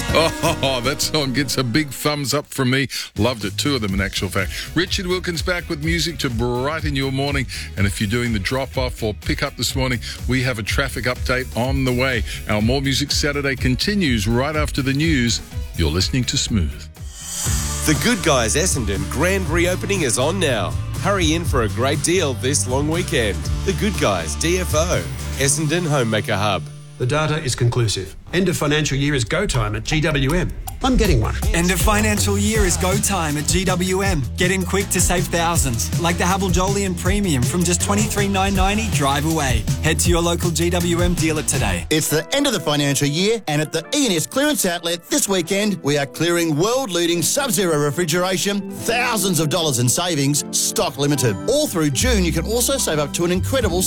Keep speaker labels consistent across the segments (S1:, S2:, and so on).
S1: Oh, that song gets a big thumbs up from me. Loved it, two of them in actual fact. Richard Wilkins back with music to brighten your morning. And if you're doing the drop-off or pick-up this morning, we have a traffic update on the way. Our More Music Saturday continues right after the news. You're listening to Smooth.
S2: The Good Guys Essendon grand reopening is on now. Hurry in for a great deal this long weekend. The Good Guys DFO, Essendon Homemaker Hub.
S3: The data is conclusive. End of financial year is go time at GWM. I'm getting one.
S4: End of financial year is go time at GWM. Get in quick to save thousands, like the Havel Jolyon Premium from just $23,990 drive away. Head to your local GWM dealer today.
S5: It's the end of the financial year, and at the E&S Clearance Outlet this weekend, we are clearing world-leading Sub-Zero refrigeration, thousands of dollars in savings, stock limited. All through June, you can also save up to an incredible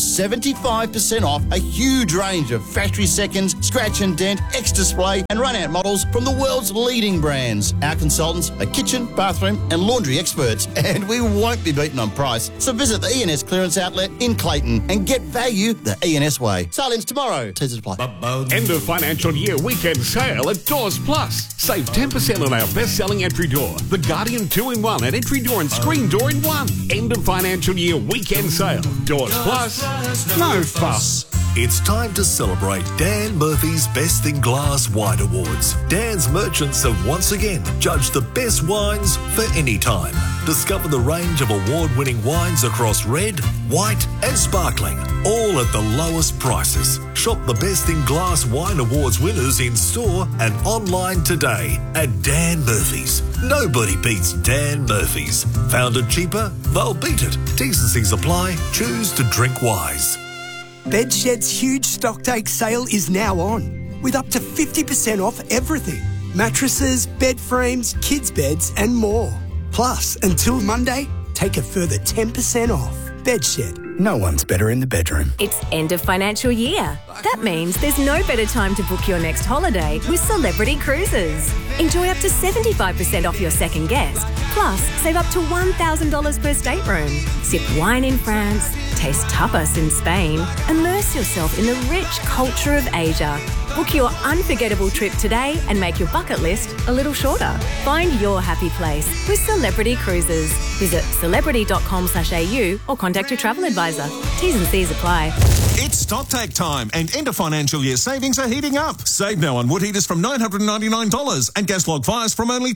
S5: 75% off a huge range of factory seconds, scratch and dent, X-Display and run-out models from the world's leading brands. Our consultants are kitchen, bathroom and laundry experts, and we won't be beaten on price. So visit the E&S Clearance Outlet in Clayton and get value the E&S way. Sale ends tomorrow. Teasers apply.
S6: End of financial year weekend sale at Doors Plus. Save 10% on our best-selling entry door, the Guardian 2-in-1 and entry door and screen door in one. End of financial year weekend sale. Doors Plus. No fuss.
S7: It's time to celebrate Dan Murphy's Best in Glass Wine Awards. Dan's merchants have once again judged the best wines for any time. Discover the range of award-winning wines across red, white and sparkling, all at the lowest prices. Shop the Best in Glass Wine Awards winners in store and online today at Dan Murphy's. Nobody beats Dan Murphy's. Found it cheaper? They'll beat it. T's and C's apply. Choose to drink wise.
S8: Bedshed's huge stocktake sale is now on, with up to 50% off everything. Mattresses, bed frames, kids' beds and more. Plus, until Monday, take a further 10% off. Bedshed. No one's better in the bedroom.
S9: It's end of financial year. That means there's no better time to book your next holiday with Celebrity Cruises. Enjoy up to 75% off your second guest. Plus, save up to $1,000 per stateroom. Sip wine in France, taste tapas in Spain, immerse yourself in the rich culture of Asia. Book your unforgettable trip today and make your bucket list a little shorter. Find your happy place with Celebrity Cruises. Visit celebrity.com/au or contact your travel advisor. T's and C's apply.
S10: It's stocktake time and end of financial year savings are heating up. Save now on wood heaters from $999 and gas log fires from only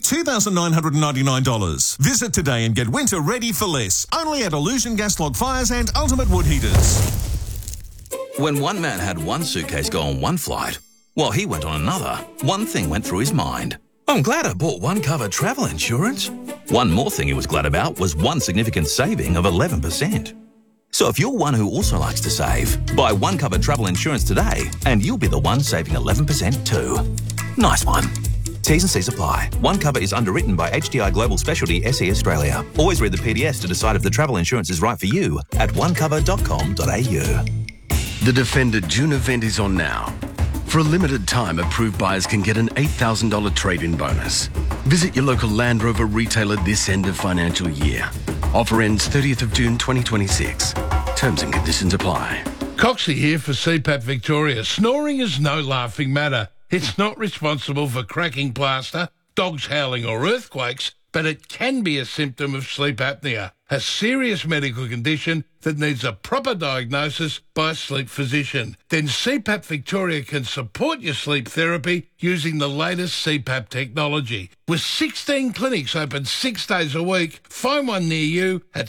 S10: $2,999. Visit today and get winter ready for less. Only at Illusion Gas Log Fires and Ultimate Wood Heaters.
S11: When one man had one suitcase go on one flight, while he went on another, one thing went through his mind. I'm glad I bought one cover travel insurance. One more thing he was glad about was one significant saving of 11%. So if you're one who also likes to save, buy one cover travel insurance today and you'll be the one saving 11% too. Nice one. T's and C's apply. One cover is underwritten by HDI Global Specialty SE Australia. Always read the PDS to decide if the travel insurance is right for you at onecover.com.au.
S12: The Defender June event is on now. For a limited time, approved buyers can get an $8,000 trade-in bonus. Visit your local Land Rover retailer this end of financial year. Offer ends 30th of June 2026. Terms and conditions apply.
S13: Coxie here for CPAP Victoria. Snoring is no laughing matter. It's not responsible for cracking plaster, dogs howling or earthquakes, but it can be a symptom of sleep apnea, a serious medical condition that needs a proper diagnosis by a sleep physician. Then CPAP Victoria can support your sleep therapy using the latest CPAP technology. With 16 clinics open 6 days a week, find one near you at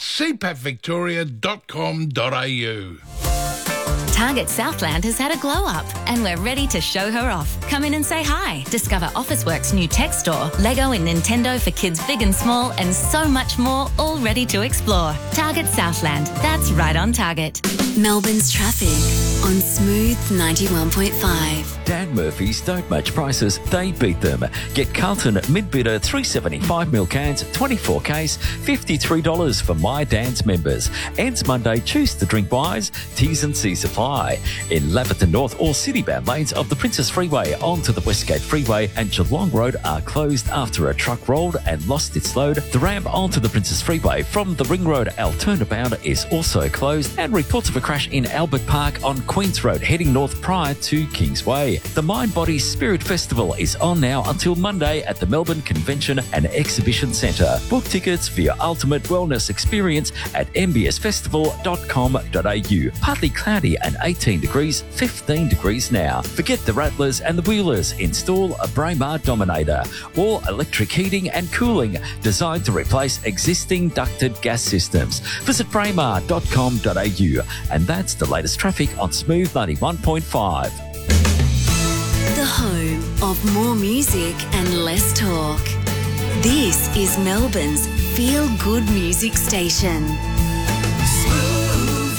S13: cpapvictoria.com.au.
S14: Target Southland has had a glow up and we're ready to show her off. Come in and say hi. Discover Officeworks' new tech store, Lego and Nintendo for kids big and small, and so much more, all ready to explore. Target Southland. That's right on target.
S15: Melbourne's traffic on Smooth 91.5.
S16: Dan Murphy's don't match prices, they beat them. Get Carlton mid-bitter 375ml cans, 24Ks, $53 for My Dan's members. Ends Monday, choose to drink wise, T's and C's apply. In Laverton North or city-bound lanes of the Princess Freeway onto the Westgate Freeway and Geelong Road are closed after a truck rolled and lost its load. The ramp onto the Princess Freeway from the Ring Road Altoona bound is also closed, and reports of a crash in Albert Park on Queen's Road heading north prior to Kingsway. The Mind Body Spirit Festival is on now until Monday at the Melbourne Convention and Exhibition Centre. Book tickets for your ultimate wellness experience at mbsfestival.com.au. Partly cloudy and 18 degrees, 15 degrees now. Forget the rattlers and the wheelers. Install a Braemar Dominator or electric heating and cooling designed to replace existing ducted gas systems. Visit braemar.com.au. And that's the latest traffic on Smooth 91.5.
S15: The home of more music and less talk. This is Melbourne's Feel Good Music Station.
S17: Smooth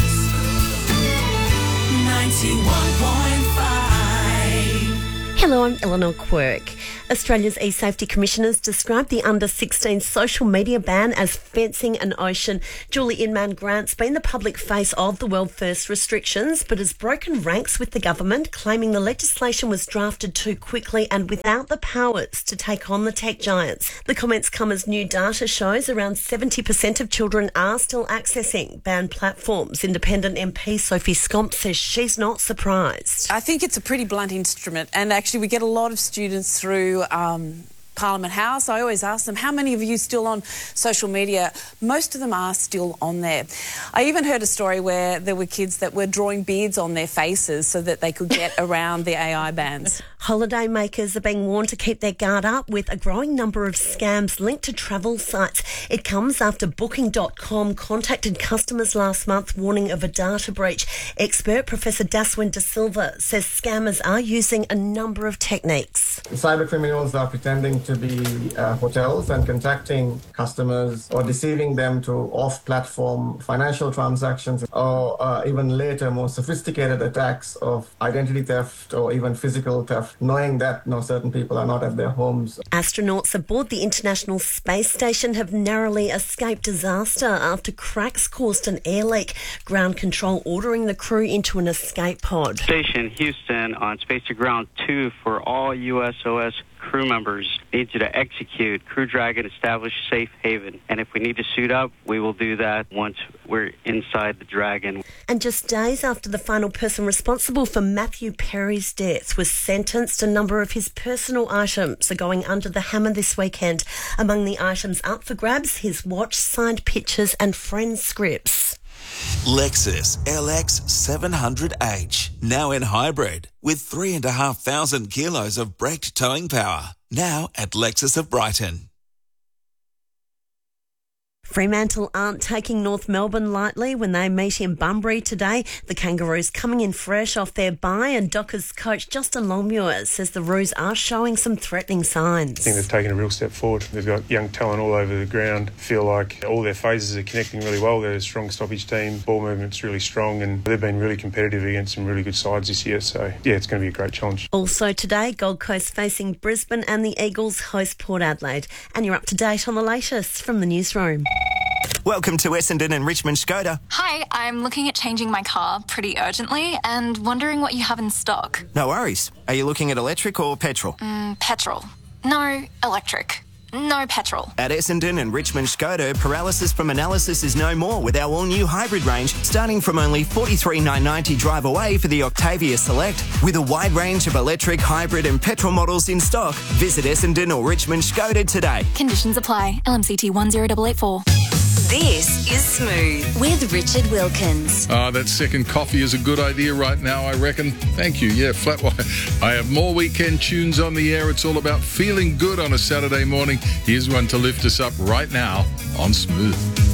S17: 91.5.
S18: Hello, I'm Eleanor Quirk. Australia's e-safety commissioners described the under-16 social media ban as fencing an ocean. Julie Inman-Grant's been the public face of the World First restrictions, but has broken ranks with the government, claiming the legislation was drafted too quickly and without the powers to take on the tech giants. The comments come as new data shows around 70% of children are still accessing banned platforms. Independent MP Sophie Scomp says she's not surprised.
S19: I think it's a pretty blunt instrument, and actually we get a lot of students through Parliament House. I always ask them, how many of you still on social media? Most of them are still on there. I even heard a story where there were kids that were drawing beards on their faces so that they could get around the AI bans.
S18: Holiday makers are being warned to keep their guard up with a growing number of scams linked to travel sites. It comes after Booking.com contacted customers last month warning of a data breach. Expert Professor Daswin De Silva says scammers are using a number of techniques.
S20: Cyber criminals are pretending to be hotels and contacting customers or deceiving them to off-platform financial transactions, or even later more sophisticated attacks of identity theft or even physical theft, knowing that certain people are not at their homes.
S18: Astronauts aboard the International Space Station have narrowly escaped disaster after cracks caused an air leak. Ground control ordering the crew into an escape pod.
S21: Station Houston on Space to Ground 2 for all USOS crew members need you to execute Crew Dragon, establish safe haven. And if we need to suit up, we will do that once we're inside the Dragon.
S18: And just days after the final person responsible for Matthew Perry's death was sentenced, a number of his personal items are going under the hammer this weekend. Among the items up for grabs, his watch, signed pictures and friend scripts.
S22: Lexus LX 700H, now in hybrid, with 3,500 kilos of braked towing power. Now at Lexus of Brighton.
S18: Fremantle aren't taking North Melbourne lightly when they meet in Bunbury today. The Kangaroos coming in fresh off their bye, and Dockers coach Justin Longmuir says the Roos are showing some threatening signs.
S23: I think they've taken a real step forward. They've got young talent all over the ground. Feel like all their phases are connecting really well. They're a strong stoppage team. Ball movement's really strong, and they've been really competitive against some really good sides this year. So, yeah, it's going to be a great challenge.
S18: Also today, Gold Coast facing Brisbane and the Eagles host Port Adelaide. And you're up to date on the latest from the newsroom.
S24: Welcome to Essendon and Richmond Skoda.
S25: Hi, I'm looking at changing my car pretty urgently and wondering what you have in stock.
S24: No worries. Are you looking at electric or petrol?
S25: Petrol. No, electric. No petrol.
S24: At Essendon and Richmond Skoda, paralysis from analysis is no more with our all-new hybrid range, starting from only $43,990 drive away for the Octavia Select. With a wide range of electric, hybrid and petrol models in stock, visit Essendon or Richmond Skoda today.
S25: Conditions apply. LMCT 10884.
S15: This is Smooth with Richard Wilkins.
S1: That second coffee is a good idea right now, I reckon. Thank you. Yeah, flat white. I have more weekend tunes on the air. It's all about feeling good on a Saturday morning. Here's one to lift us up right now on Smooth.